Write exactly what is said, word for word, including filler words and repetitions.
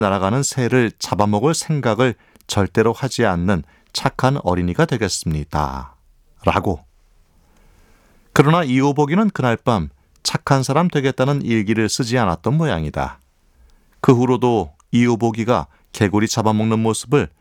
날아가는 새를 잡아먹을 생각을 절대로 하지 않는 착한 어린이가 되겠습니다. 라고. 그러나 이호복이는 그날 밤 착한 사람 되겠다는 일기를 쓰지 않았던 모양이다. 그 후로도 이호복이가 개구리 잡아먹는 모습을